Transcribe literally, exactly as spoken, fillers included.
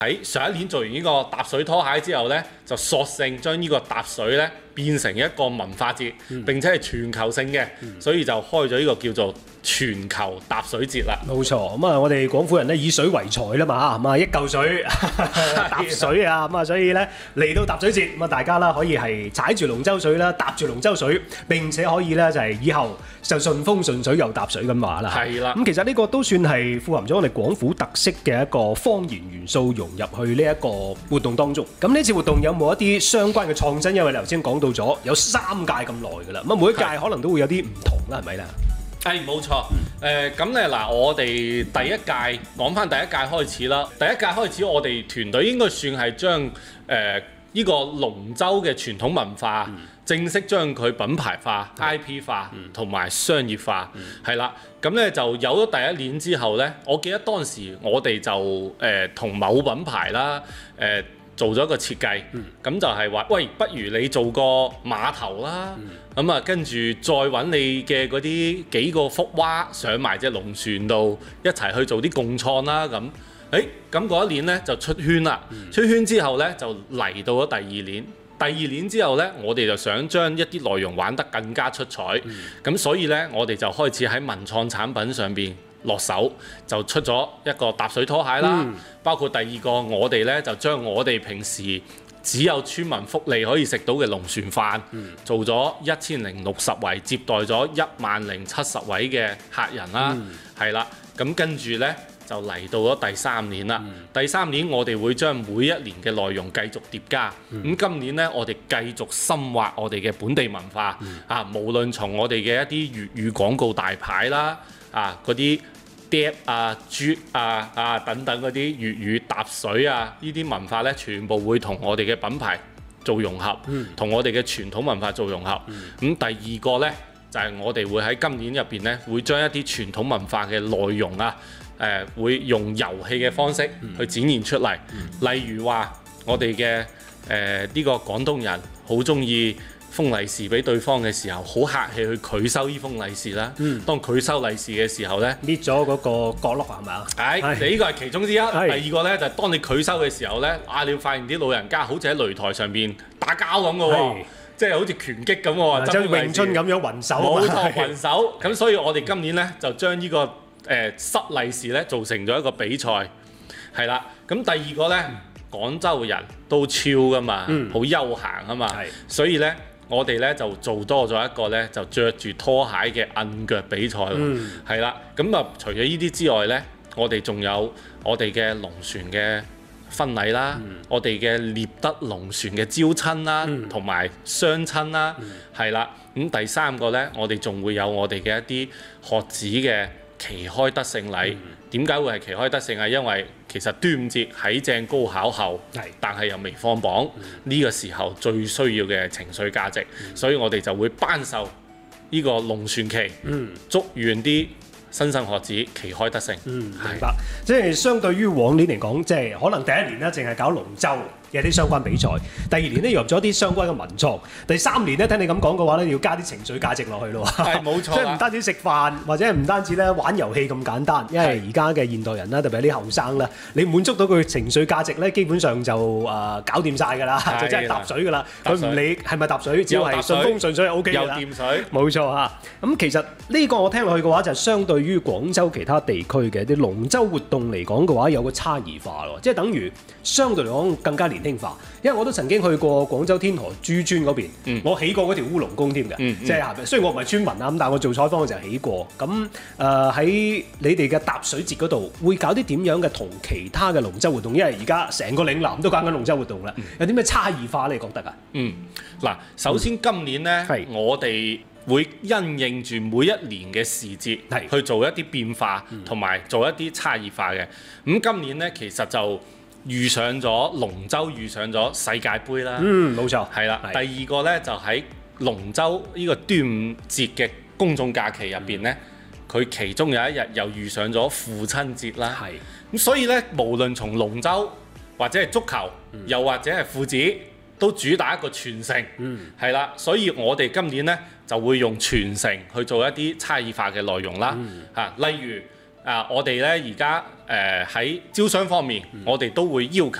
喺上一年做完呢個踏水拖鞋之後呢，就索性將呢個踏水呢變成一個文化節， 嗯、 並且係全球性嘅，嗯、所以就開咗呢個叫做全球踏水節啦。 冇錯，咁啊，我哋廣府人咧以水為財啦嘛，咁啊一嚿水踏水啊，咁啊，所以咧嚟到踏水節，咁啊大家啦可以係踩住龍舟水啦，踏住龍舟水，並且可以咧就係以後就順風順水又踏水咁話啦。 係啦， 咁其實呢個都算係富含咗我哋廣府特色嘅一個方言元素融入去呢一個活動當中。咁呢次活動有冇一啲相關嘅創新？因為你頭先講到咗有三屆咁耐㗎啦，咁啊每一屆可能都會有啲唔同啦，係咪啦？ 係冇錯，誒咁咧嗱，我哋第一屆講翻第一屆開始啦。第一屆開始，我哋團隊應該算係將誒呢個龍舟嘅傳統文化，嗯、正式將佢品牌化、嗯、I P 化同埋、嗯、商業化，係啦、嗯。咁咧就有咗第一年之後咧，我記得當時我哋就誒同、呃、某品牌啦，誒、呃。做咗一個設計，咁、嗯、就係話，喂，不如你做個碼頭啦，咁啊、嗯，跟住再揾你嘅嗰啲幾個福娃上埋隻龍船度一齊去做啲共創啦，咁，誒，咁嗰一年呢就出圈啦，嗯、出圈之後呢，就嚟到咗第二年，第二年之後呢，我哋就想將一啲內容玩得更加出彩，咁、嗯、所以呢，我哋就開始喺文創產品上邊落手，就出咗一個踏水拖鞋啦，嗯、包括第二個我哋呢，就將我哋平時只有村民福利可以食到嘅龍船飯，嗯、做咗一千零六十圍，接待咗一萬零七十位嘅客人啦，係啦、嗯，咁跟住呢，就嚟到咗第三年啦。嗯、第三年我哋會將每一年嘅內容繼續疊加，咁、嗯、今年呢，我哋繼續深挖我哋嘅本地文化，嗯、啊，無論從我哋嘅一啲粵語廣告大牌啦。啊！嗰啲碟啊、啜啊、啊等等嗰啲粵語踏水啊，呢啲文化呢，全部會同我哋嘅品牌做融合，同、嗯、我哋嘅傳統文化做融合。咁、嗯、第二個呢，就係、是、我哋會喺今年入邊呢，會將一啲傳統文化嘅內容啊，誒、呃、會用遊戲嘅方式去展現出嚟。嗯、例如話，我哋嘅誒呢個廣東人好中意封利是俾對方嘅時候，好客氣去拒收呢封利是啦。嗯、當拒收利是嘅時候呢， 搣咗嗰個角落係咪啊？ 係，你呢個係其中之一。是第二個呢，就係、是、當你拒收嘅時候呢，啊，你會發現啲老人家好似喺擂台上邊打交咁嘅喎，是即係好似拳擊咁喎， 即係詠春咁樣雲手。 冇錯，雲手。咁所以我哋今年呢，就將呢、這個誒塞利是呢做成咗一個比賽，係啦。咁第二個呢，嗯、廣州人都超噶嘛，好、嗯、休閒啊嘛，是所以呢。我哋咧就做多咗一個咧，就着住拖鞋嘅摁腳比賽咯，係啦、嗯。咁啊，除咗呢啲之外咧，我哋仲有我哋嘅龍船嘅婚禮啦，嗯、我哋嘅獵德龍船嘅招親啦，同埋、嗯、相親啦，係啦、嗯。咁第三個咧，我哋仲會有我哋嘅一啲學子嘅旗開得勝禮。點解、嗯、會係旗開得勝啊？因為其實端午節喺正高考後，是但係又未放榜，呢、嗯、個時候最需要嘅情緒價值，嗯、所以我哋就會頒授呢個龍船旗，嗯、祝願啲新生學子旗開得勝。 嗯，明白。即係相對於往年嚟講，即係可能第一年咧淨係搞龍舟嘅啲相關比賽，第二年咧入咗啲相關嘅文創，第三年咧聽你咁講嘅話咧，要加啲情緒價值落去咯。 係冇錯， 即係唔單止食飯或者係唔單止咧玩遊戲咁簡單，因為而家嘅現代人啦，特別係啲後生啦，你滿足到佢情緒價值咧，基本上就誒、呃、搞掂晒㗎啦，就真係搭水㗎啦。佢唔理係咪搭水，只要係順風順水就 O K 㗎啦。又掂水，冇錯嚇。咁其實呢個我聽落去嘅話，就係相對於廣州其他地區嘅啲龍舟活動嚟講嘅話，有個差異化咯，即係等於相對嚟講更加年輕化。因為我都曾經去過廣州天河珠尊嗰邊，嗯、我起過嗰條烏龍宮添嘅，嗯嗯、即係雖然我唔係村民啊，咁但係我做採訪嘅時候起過。咁誒喺你哋嘅踏水節嗰度，會搞啲點樣嘅同其他嘅龍舟活動？因為而家成個嶺南都搞緊龍舟活動啦，嗯、有啲咩差異化你覺得啊？嗯，嗱，首先今年呢，嗯、我哋會因應住每一年嘅時節是去做一啲變化，同埋、嗯、做一啲差異化嘅。咁今年呢，其實就遇上咗龍舟，遇上咗世界盃啦。嗯，冇錯，係啦。第二個呢，就喺龍舟呢個端午節嘅公眾假期入邊呢，佢、嗯、其中有一日又遇上咗父親節啦。係咁，所以呢，無論從龍舟或者係足球，嗯、又或者係父子，都主打一個傳承。嗯，係啦。所以我哋今年呢，就會用傳承去做一啲差異化嘅內容啦。嚇、嗯，例如啊，我哋咧而家誒喺招商方面，我哋都會要求